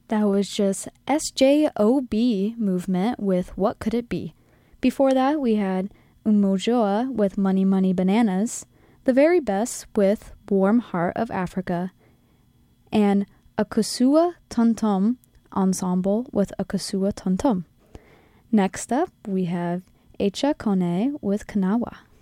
That was just SJOB movement with What Could It Be? Before that, we had Umojoa with Money Money Bananas, The Very Best with Warm Heart of Africa, and Akosua Tuntum Ensemble with Akosua Tuntum. Next up, we have Echa Kone with Kanawa.